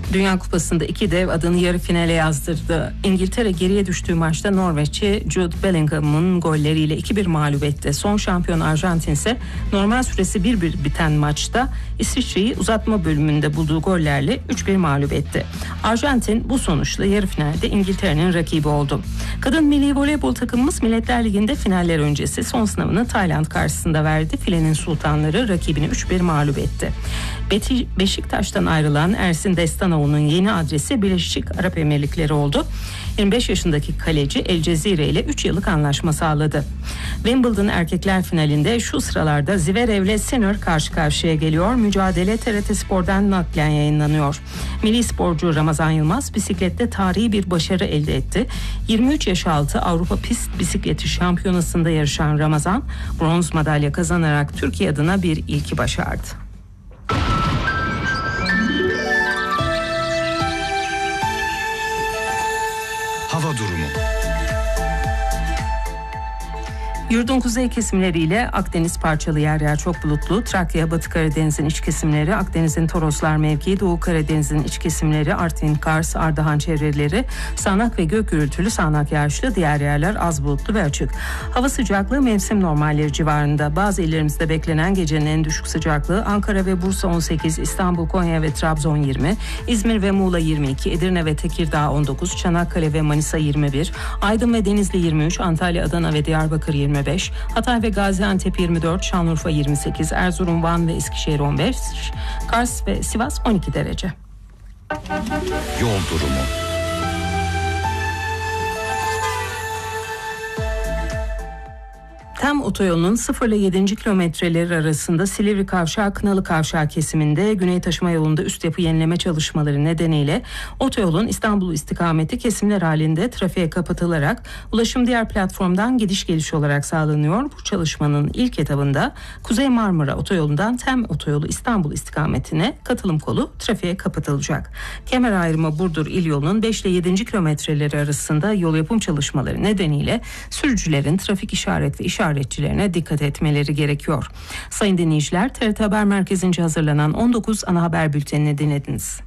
Dünya Kupası'nda iki dev adını yarı finale yazdırdı. İngiltere geriye düştüğü maçta Norveç'i Jude Bellingham'ın golleriyle 2-1 mağlup etti. Son şampiyon Arjantin ise normal süresi 1-1 biten maçta İsviçre'yi uzatma bölümünde bulduğu gollerle 3-1 mağlup etti. Arjantin bu sonuçla yarı finalde İngiltere'nin rakibi oldu. Kadın milli voleybol takımımız Milletler Ligi'nde finaller öncesi son sınavını Tayland karşısında verdi. Filenin sultanları rakibini 3-1 mağlup etti. Beşiktaş'tan ayrılan Ersin Destanoğlu'nun yeni adresi Birleşik Arap Emirlikleri oldu. 25 yaşındaki kaleci El Cezire ile 3 yıllık anlaşma sağladı. Wimbledon erkekler finalinde şu sıralarda Zverev'le Sinner karşı karşıya geliyor. Mücadele TRT Spor'dan naklen yayınlanıyor. Milli sporcu Ramazan Yılmaz bisiklette tarihi bir başarı elde etti. 23 yaş altı Avrupa Pist Bisikleti Şampiyonası'nda yarışan Ramazan bronz madalya kazanarak Türkiye adına bir ilki başardı. Hava durumu. Yurdun kuzey kesimleriyle Akdeniz parçalı yer yer çok bulutlu. Trakya, Batı Karadeniz'in iç kesimleri, Akdeniz'in Toroslar mevkii, Doğu Karadeniz'in iç kesimleri, Artvin, Kars, Ardahan çevreleri, sağanak ve gök gürültülü sağanak yağışlı, diğer yerler az bulutlu ve açık. Hava sıcaklığı mevsim normalleri civarında. Bazı illerimizde beklenen gecenin en düşük sıcaklığı Ankara ve Bursa 18, İstanbul, Konya ve Trabzon 20, İzmir ve Muğla 22, Edirne ve Tekirdağ 19, Çanakkale ve Manisa 21, Aydın ve Denizli 23, Antalya, Adana ve Diyarbakır 25, Hatay ve Gaziantep 24, Şanlıurfa 28, Erzurum, Van ve Eskişehir 15, Kars ve Sivas 12 derece. Yol durumu. Tem otoyolunun 0 ile 7. kilometreleri arasında Silivri Kavşağı Kınalı Kavşağı kesiminde Güney Taşıma Yolu'nda üst yapı yenileme çalışmaları nedeniyle otoyolun İstanbul istikameti kesimler halinde trafiğe kapatılarak ulaşım diğer platformdan gidiş geliş olarak sağlanıyor. Bu çalışmanın ilk etabında Kuzey Marmara Otoyolu'ndan Tem Otoyolu İstanbul istikametine katılım kolu trafiğe kapatılacak. Kemer ayrımı Burdur İl Yolu'nun 5 ile 7. kilometreleri arasında yol yapım çalışmaları nedeniyle sürücülerin trafik işaret ve işaretçilerine dikkat etmeleri gerekiyor. Sayın dinleyiciler, TRT Haber Merkezi'nce hazırlanan 19 ana haber bültenini dinlediniz.